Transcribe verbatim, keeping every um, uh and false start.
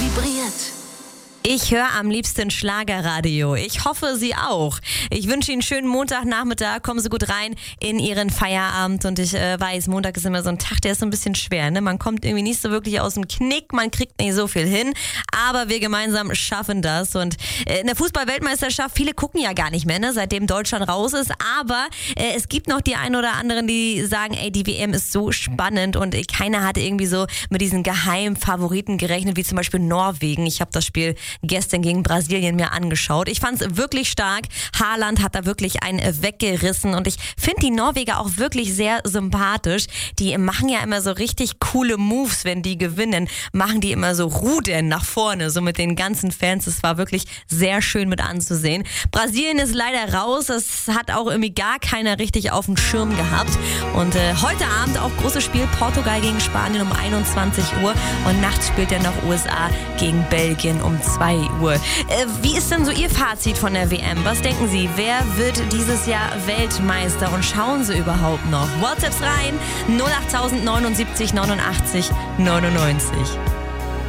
vibriert. Ich höre am liebsten Schlagerradio. Ich hoffe, Sie auch. Ich wünsche Ihnen einen schönen Montagnachmittag. Kommen Sie gut rein in Ihren Feierabend. Und ich äh, weiß, Montag ist immer so ein Tag, der ist so ein bisschen schwer. Ne? Man kommt irgendwie nicht so wirklich aus dem Knick. Man kriegt nicht so viel hin. Aber wir gemeinsam schaffen das. Und äh, in der Fußball-Weltmeisterschaft, viele gucken ja gar nicht mehr, ne? Seitdem Deutschland raus ist. Aber äh, es gibt noch die einen oder anderen, die sagen, ey, die W M ist so spannend. Und äh, keiner hat irgendwie so mit diesen geheimen Favoriten gerechnet, wie zum Beispiel Norwegen. Ich habe das Spiel gestern gegen Brasilien mir angeschaut. Ich fand es wirklich stark. Haaland hat da wirklich einen weggerissen und ich finde die Norweger auch wirklich sehr sympathisch. Die machen ja immer so richtig coole Moves, wenn die gewinnen. Machen die immer so Rudern nach vorne, so mit den ganzen Fans. Es war wirklich sehr schön mit anzusehen. Brasilien ist leider raus. Das hat auch irgendwie gar keiner richtig auf dem Schirm gehabt. Und äh, heute Abend auch großes Spiel. Portugal gegen Spanien um einundzwanzig Uhr und nachts spielt dann noch U S A gegen Belgien um zwei Uhr. Äh, wie ist denn so Ihr Fazit von der W M? Was denken Sie? Wer wird dieses Jahr Weltmeister und schauen Sie überhaupt noch? WhatsApps rein null acht neunundsiebzig neunundachtzig neunundneunzig.